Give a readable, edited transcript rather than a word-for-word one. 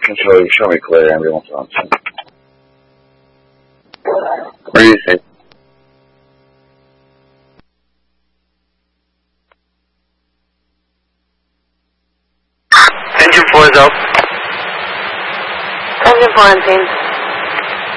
Control, you show me clear, ambulance on scene. Where do you see? Engine 4 is out. Engine 4 on scene.